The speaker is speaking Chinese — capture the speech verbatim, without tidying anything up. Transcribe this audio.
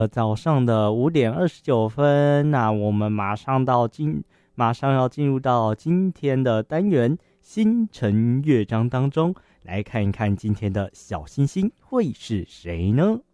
呃，早上的五点二十九分，那我们马上到今，马上要进入到今天的单元星辰乐章当中，来看一看今天的小星星会是谁呢？